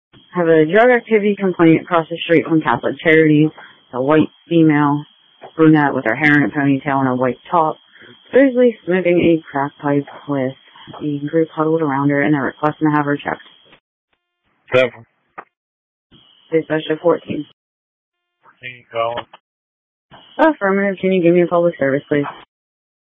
Have a drug activity complaint across the street from Catholic Charities. A white female, brunette with her hair in a ponytail and a white top, supposedly smoking a crack pipe with the group huddled around her and they're requesting to have her checked. 7. Dispatch 14. 14 calling. Affirmative. Can you give me a public service, please?